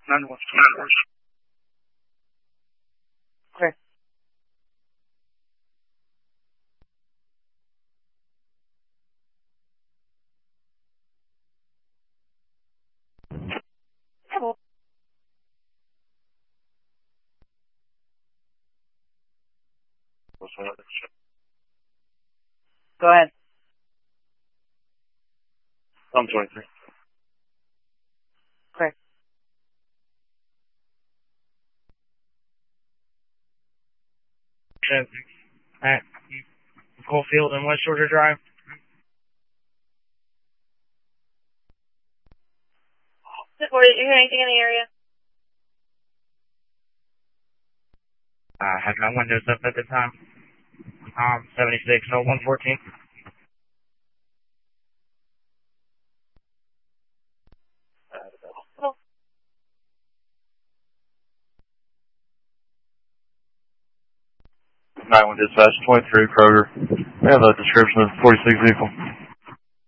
9-1. Clear. Go ahead. I'm 23. Clear. At Coalfield and West Georgia Drive. Did you hear anything in the area? I had my windows up at the time. 76, 0114. Dispatch 23 Kroger. We have a description of 46 vehicle.